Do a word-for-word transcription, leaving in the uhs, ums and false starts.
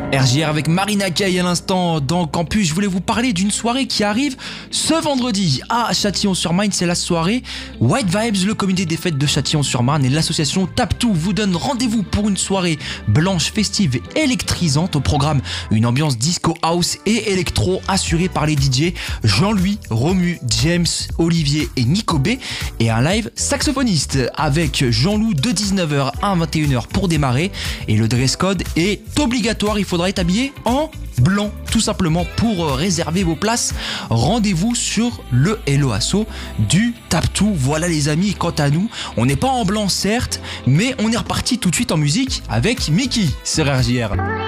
R J R avec Marina Kaye à l'instant dans Campus. Je voulais vous parler d'une soirée qui arrive ce vendredi à Châtillon-sur-Marne. C'est la soirée White Vibes. Le comité des fêtes de Châtillon-sur-Marne et l'association Taptou vous donnent rendez-vous pour une soirée blanche, festive et électrisante. Au programme, une ambiance disco house et électro assurée par les D J Jean-Louis, Romu, James, Olivier et Nico B. Et un live saxophoniste avec Jean-Loup de dix-neuf heures à vingt et une heures pour démarrer. Et le dress code est obligatoire. Il faudra être habillé en blanc, tout simplement. Pour réserver vos places, rendez-vous sur le Hello Asso du Taptou. Voilà les amis, quant à nous, on n'est pas en blanc certes, mais on est reparti tout de suite en musique avec Mickey sur R J R.